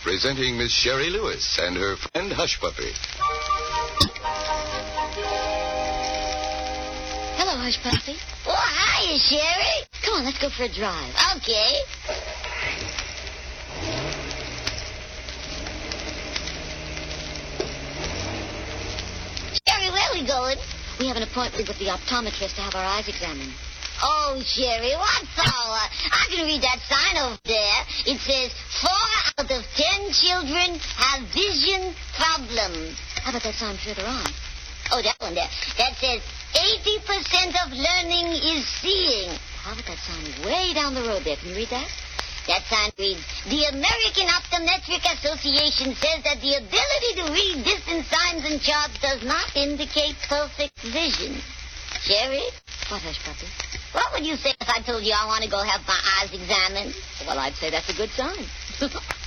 presenting Miss Sherry Lewis and her friend Hush Puppy. Hello, Hush Puppy. Oh, hiya, Sherry. Come on, let's go for a drive. Okay. Sherry, where are we going? We have an appointment with the optometrist to have our eyes examined. Oh, Sherry, what for? I can read that sign over there. It says 4 out of 10 children have vision problems. How about that sign further on? Oh, that one there. That says 80% of learning is seeing. How about that sign way down the road there? Can you read that? That sign reads, the American Optometric Association says that the ability to read distant signs and charts does not indicate perfect vision. Sherry? What, Hush Puppy? What would you say if I told you I want to go have my eyes examined? Well, I'd say that's a good sign.